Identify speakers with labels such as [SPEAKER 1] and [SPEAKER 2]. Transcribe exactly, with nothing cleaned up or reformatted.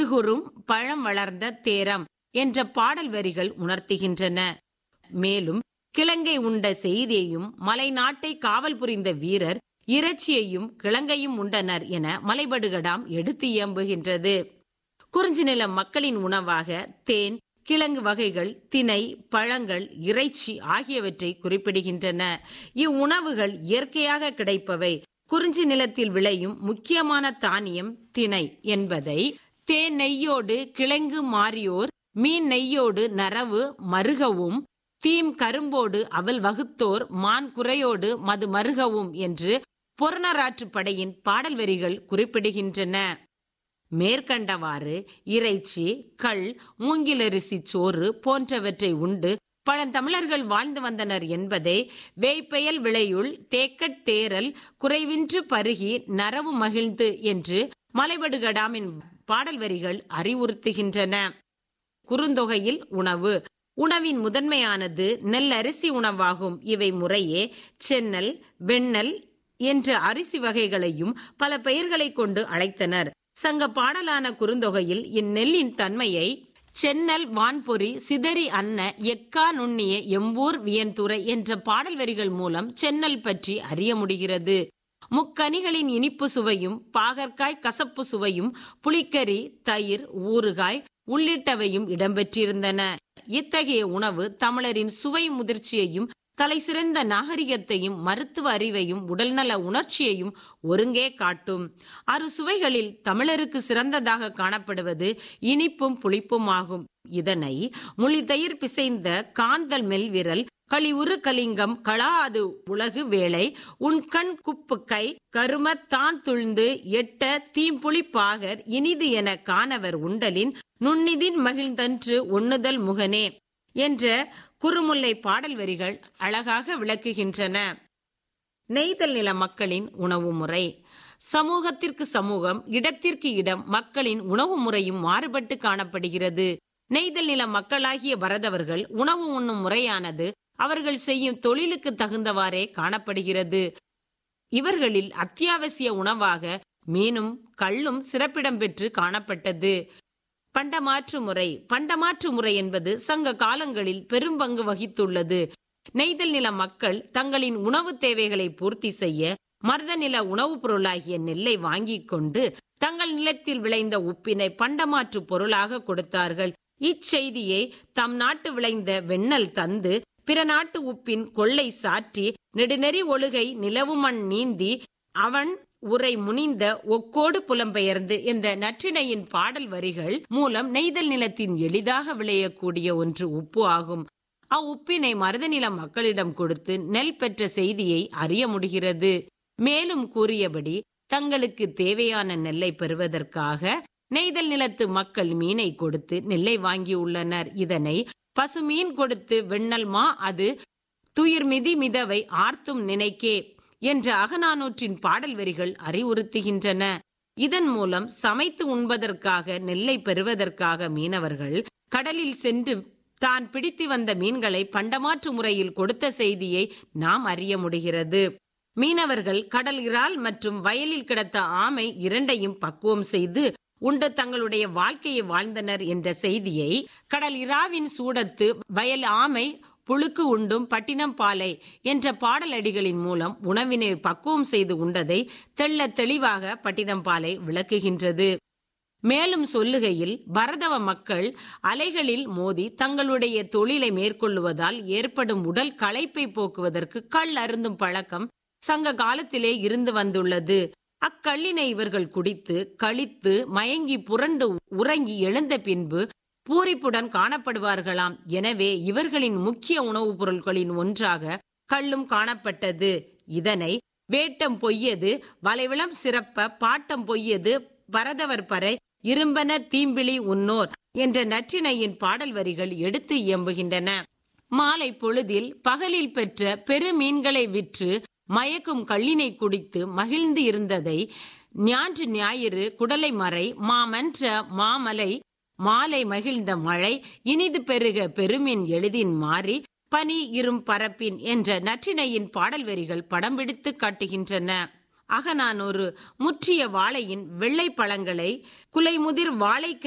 [SPEAKER 1] சிறுகுறும் பழம் வளர்ந்த தேரம் என்ற பாடல் வரிகள் உணர்த்துகின்றன. மேலும் கிழங்கை உண்ட செய்தியையும் மலை நாட்டை காவல் புரிந்த வீரர் இறைச்சியையும் கிழங்கையும் உண்டனர் என மலைபடுகடாம் எடுத்து இயம்புகின்றது. குறிஞ்சி நில மக்களின் உணவாக தேன், கிழங்கு வகைகள், திணை, பழங்கள், இறைச்சி ஆகியவற்றை குறிப்பிடுகின்றன. இவ்வுணவுகள் இயற்கையாக கிடைப்பவை. குறிஞ்சி நிலத்தில் விளையும் முக்கியமான தானியம் திணை என்பதை தேன் நெய்யோடு கிழங்கு மாறியோர் மீன் நெய்யோடு நரவு மருகவும் தீம் கரும்போடு அவல் வகுத்தோர் மான் குறையோடு மது மருகவும் என்று பொருணராற்று படையின் பாடல் வரிகள் குறிப்பிடுகின்றன. மேற்கண்டவாறு இறைச்சி, கள், மூங்கிலரிசி சோறு போன்றவற்றை உண்டு பழந்தமிழர்கள் வாழ்ந்து வந்தனர் என்பதை வேய்பெயல் விளையுள் தேக்கட் தேரல் குறைவின்று பருகி நரவு மகிழ்ந்து என்று மலைபடுகடாமின் பாடல் வரிகள் அறிவுறுத்துகின்றன. குறுந்தொகையில் உணவு உணவின் முதன்மையானது நெல் அரிசி உணவாகும். இவை முறையே சென்னல், வெண்ணல் என்ற அரிசி வகைகளையும் பல பெயர்களை கொண்டு அழைத்தனர். சங்க பாடலான குறுந்தொகையில் இந்நெல்லின் தன்மையை சென்னல் வான்பொறி சிதறி அன்ன எக்கா நுண்ணிய எம்பூர் வியன்துறை என்ற பாடல் வரிகள் மூலம் சென்னல் பற்றி அறிய முடிகிறது. முக்கனிகளின் இனிப்பு சுவையும் பாகற்காய் கசப்பு சுவையும் புளிக்கறி, தயிர், ஊறுகாய் உள்ளிட்டவையும் இடம்பெற்றிருந்தன. இத்தகைய உணவு தமிழரின் சுவை முதிர்ச்சியையும் தலை சிறந்த நாகரிகத்தையும் மருத்துவ அறிவையும் உடல்நல உணர்ச்சியையும் ஒருங்கே காட்டும். அறு சுவைகளில் தமிழருக்கு சிறந்ததாக காணப்படுவது இனிப்பும் புளிப்பும் ஆகும். இதனை முளிதயிர் பிசைந்த காந்தல் மெல்விரல் களிவுறு கலிங்கம் களாது உலகு வேளை உண்கண் குப்பு கை கருமத் தான் துழ்ந்து எட்ட தீம்புளி பாகர் இனிது என காணவர் உண்டலின் நுண்ணிதின் மகிழ்ந்தன்று ஒண்ணுதல் முகனே என்ற குறுமுல்லை பாடல் வரிகள் அழகாக விளக்குகின்றன. நெய்தல் நில மக்களின் உணவு முறை. சமூகத்திற்கு சமூகம், இடத்திற்கு இடம் மக்களின் உணவு முறையும் மாறுபட்டு காணப்படுகிறது. நெய்தல் நில மக்களாகிய பரதவர்கள் உணவு உண்ணும் முறையானது அவர்கள் செய்யும் தொழிலுக்கு தகுந்தவாறே காணப்படுகிறது. இவர்களில் அத்தியாவசிய உணவாக மீனும் கள்ளும் சிறப்பிடம் பெற்று காணப்பட்டது. பண்டமாற்று முறை. பண்டமாற்று முறை என்பது சங்க காலங்களில் பெரும்பங்கு வகித்துள்ளது. நெய்தல் நில மக்கள் தங்களின் உணவு தேவைகளை பூர்த்தி செய்ய மருத நில உணவுப் பொருளாகிய நெல்லை வாங்கிக் கொண்டு தங்கள் நிலத்தில் விளைந்த உப்பினை பண்டமாற்று பொருளாக கொடுத்தார்கள். இச்செய்தியை தம் நாட்டு விளைந்த வெண்ணல் தந்து பிற நாட்டு உப்பின் கொள்ளை சாற்றி நெடுநெறி ஒழுகை நிலவுமண் நீந்தி அவன் உரை முனிந்த ஒக்கோடு புலம்பெயர்ந்து இந்த நற்றிணையின் பாடல் வரிகள் மூலம் நெய்தல் நிலத்தின் எளிதாக விளையக்கூடிய ஒன்று உப்பு ஆகும். அவ்வுப்பினை மருத நில மக்களிடம் கொடுத்து நெல் பெற்ற செய்தியை அறிய முடிகிறது. மேலும் கூறியபடி தங்களுக்கு தேவையான நெல்லை பெறுவதற்காக நெய்தல் நிலத்து மக்கள் மீனை கொடுத்து நெல்லை வாங்கியுள்ளனர். இதனை பசுமீன் கொடுத்து வெண்ணல் மா அது துயிர் மிதி மிதவை ஆர்த்தும் நினைக்கே என்ற அகநானூற்றின் பாடல் வரிகள் அறிவுறுத்துகின்றன. இதன் மூலம் சமைத்து உண்பதற்காக நெல்லை பெறுவதற்காக மீனவர்கள் கடலில் சென்று தான் பிடித்து வந்த மீன்களை பண்டமாற்று முறையில் கொடுத்த செய்தியை நாம் அறிய முடிகிறது. மீனவர்கள் கடல் இறால் மற்றும் வயலில் கிடந்த ஆமை இரண்டையும் பக்குவம் செய்து உண்டு தங்களுடைய வாழ்க்கையை வாழ்ந்தனர் என்ற செய்தியை கடல் இறாவின் சூடத்து வயல் ஆமை புழுக்கு உண்டும் பட்டினம் பாலை என்ற பாடலடிகளின் மூலம் உணவினை பக்குவம் செய்து உண்டதை தெள்ள தெளிவாக பட்டினம் பாலை விளக்குகின்றது. மேலும் சொல்லுகையில் பரதவ மக்கள் அலைகளில் மோதி தங்களுடைய தொழிலை மேற்கொள்ளுவதால் ஏற்படும் உடல் களைப்பை போக்குவதற்கு கள் அருந்தும் பழக்கம் சங்க காலத்திலே இருந்து வந்துள்ளது. அக்கள்ளினை இவர்கள் குடித்து களித்து மயங்கி புரண்டு உறங்கி எழுந்த பின்பு பூரிப்புடன் காணப்படுவார்களாம். எனவே இவர்களின் முக்கிய உணவுப் பொருட்களின் ஒன்றாக கள்ளும் காணப்பட்டது. இதனை வேட்டம் பொய்யது வலைவிளம் சிறப்ப பாட்டம் பொய்யது பரதவர் பறை இரும்பன தீம்பிளி உன்னோர் என்ற நற்றிணையின் பாடல் வரிகள் எடுத்து இயம்புகின்றன. மாலை பொழுதில் பகலில் பெற்ற பெரு மீன்களை விற்று மயக்கும் கள்ளினை குடித்து மகிழ்ந்து இருந்ததை ஞான்று ஞாயிறு குடலை மறை மாமன்ற மாமலை மாலை மகிழ்ந்த மழை இனிது பெருக பெருமின் எளிதின் மாறி பனி இரும் பரப்பின் என்ற நற்றிணையின் பாடல் வரிகள் படம் பிடித்து காட்டுகின்றன. அகநானூறு. முற்றிய வாழையின் வெள்ளை பழங்களை குலைமுதிர் வாழைக்க